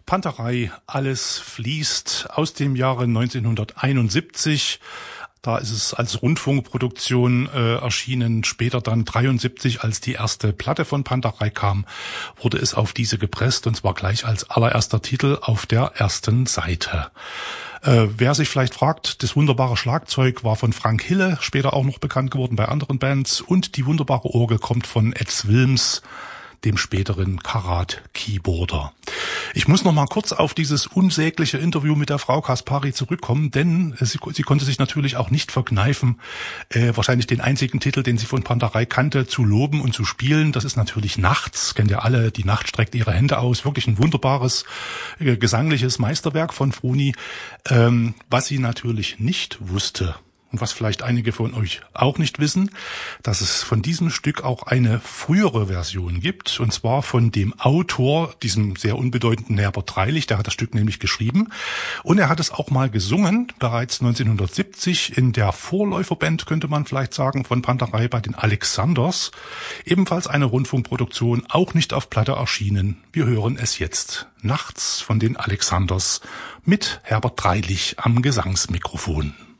Panterei, alles fließt aus dem Jahre 1971. Da ist es als Rundfunkproduktion erschienen. Später dann 73, als die erste Platte von Panterei kam, wurde es auf diese gepresst, und zwar gleich als allererster Titel auf der ersten Seite. Wer sich vielleicht fragt, das wunderbare Schlagzeug war von Frank Hille, später auch noch bekannt geworden bei anderen Bands, und die wunderbare Orgel kommt von Ed Wilms, dem späteren Karat-Keyboarder. Ich muss noch mal kurz auf dieses unsägliche Interview mit der Frau Kaspari zurückkommen, denn sie konnte sich natürlich auch nicht verkneifen, wahrscheinlich den einzigen Titel, den sie von Panterei kannte, zu loben und zu spielen. Das ist natürlich Nachts, kennt ihr alle, die Nacht streckt ihre Hände aus. Wirklich ein wunderbares gesangliches Meisterwerk von Fruni. Was sie natürlich nicht wusste, und was vielleicht einige von euch auch nicht wissen, dass es von diesem Stück auch eine frühere Version gibt, und zwar von dem Autor, diesem sehr unbedeutenden Herbert Dreilich, der hat das Stück nämlich geschrieben, und er hat es auch mal gesungen, bereits 1970 in der Vorläuferband, könnte man vielleicht sagen, von Panterei bei den Alexanders, ebenfalls eine Rundfunkproduktion, auch nicht auf Platte erschienen. Wir hören es jetzt. Nachts von den Alexanders mit Herbert Dreilich am Gesangsmikrofon.